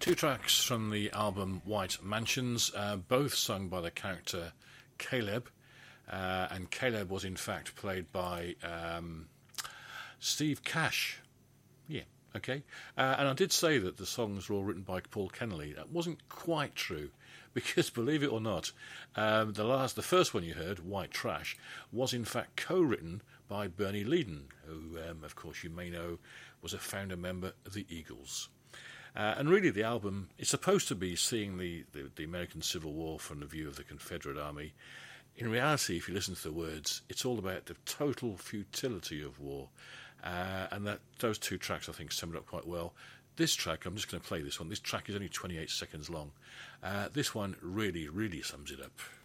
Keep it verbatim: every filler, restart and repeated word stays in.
Two tracks from the album White Mansions, uh, both sung by the character Caleb, uh, and Caleb was in fact played by um, Steve Cash. Yeah, okay. Uh, and I did say that the songs were all written by Paul Kennelly. That wasn't quite true, because believe it or not, um, the last, the first one you heard, White Trash, was in fact co-written by Bernie Leadon, who, um, of course, you may know was a founder member of the Eagles. Uh, and really, the album is supposed to be seeing the, the, the American Civil War from the view of the Confederate Army. In reality, if you listen to the words, it's all about the total futility of war. Uh, and that those two tracks, I think, sum it up quite well. This track, I'm just going to play this one. This track is only twenty-eight seconds long. Uh, this one really, really sums it up.